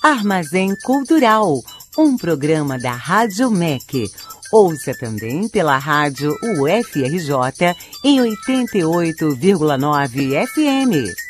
Armazém Cultural, um programa da Rádio MEC. Ouça também pela rádio UFRJ em 88,9 FM.